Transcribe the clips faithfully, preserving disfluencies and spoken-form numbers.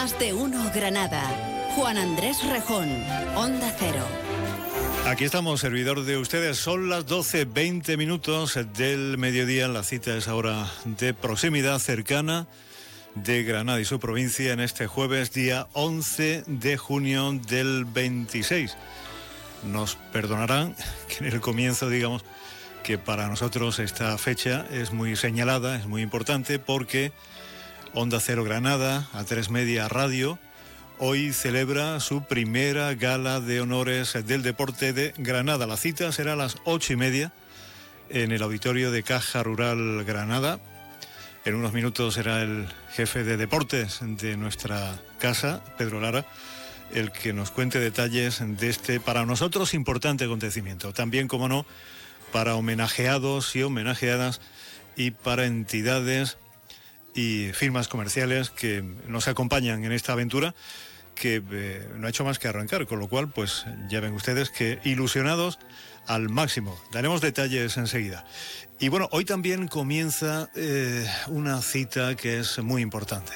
Más de uno Granada. Juan Andrés Rejón, Onda Cero. Aquí estamos, servidor de ustedes. Son las doce veinte minutos del mediodía. La cita es ahora de proximidad cercana de Granada y su provincia en este jueves, día once de junio del veintiséis. Nos perdonarán que en el comienzo digamos que para nosotros esta fecha es muy señalada, es muy importante, porque Onda Cero Granada, A tres Media Radio, hoy celebra su primera gala de honores del deporte de Granada. La cita será a las ocho y media en el auditorio de Caja Rural Granada. En unos minutos será el jefe de deportes de nuestra casa, Pedro Lara, el que nos cuente detalles de este, para nosotros, importante acontecimiento. También, como no, para homenajeados y homenajeadas y para entidades y firmas comerciales que nos acompañan en esta aventura que eh, no ha hecho más que arrancar, con lo cual, pues ya ven ustedes que ilusionados al máximo. Daremos detalles enseguida. Y bueno, hoy también comienza eh, una cita que es muy importante.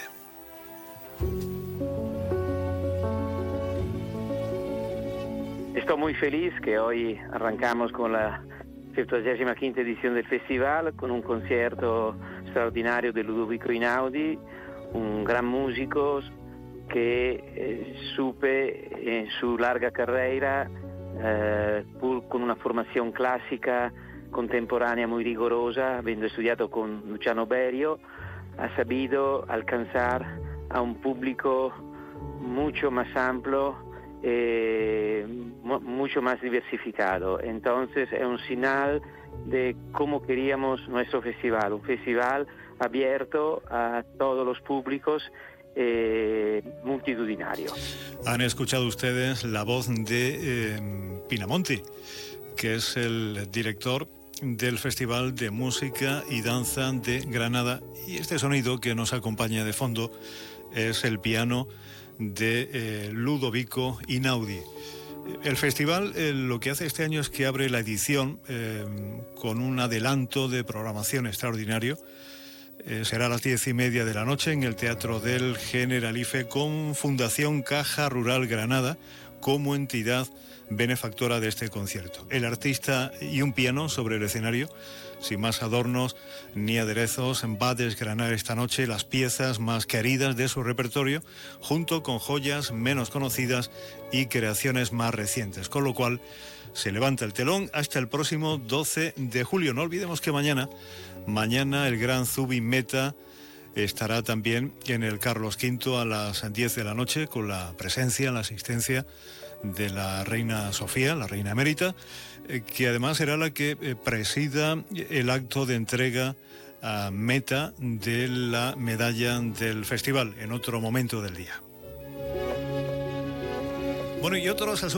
Estoy muy feliz que hoy arrancamos con la settuagésima quinta edición del festival, con un concierto straordinario de Ludovico Einaudi, un gran músico que eh, supe en su larga carrera, eh, pur con una formación clásica contemporánea muy rigurosa, habiendo estudiado con Luciano Berio, ha sabido alcanzar a un público mucho más amplio, eh, mucho más diversificado. Entonces es un señal de cómo queríamos nuestro festival, un festival abierto a todos los públicos, eh, multitudinario. Han escuchado ustedes la voz de eh, Pinamonti, que es el director del Festival de Música y Danza de Granada, y este sonido que nos acompaña de fondo es el piano de eh, Ludovico Einaudi. El festival eh, lo que hace este año es que abre la edición eh, con un adelanto de programación extraordinario. Eh, será a las diez y media de la noche en el Teatro del Generalife, con Fundación Caja Rural Granada como entidad benefactora de este concierto. El artista y un piano sobre el escenario, sin más adornos ni aderezos, va a desgranar esta noche las piezas más queridas de su repertorio, junto con joyas menos conocidas y creaciones más recientes, con lo cual se levanta el telón hasta el próximo doce de julio. No olvidemos que mañana, mañana el gran Zubi Meta estará también en el Carlos quinto a las diez de la noche, con la presencia, la asistencia de la reina Sofía, la reina emérita, eh, que además será la que eh, presida el acto de entrega a Meta de la medalla del festival en otro momento del día. Bueno, y otros asuntos.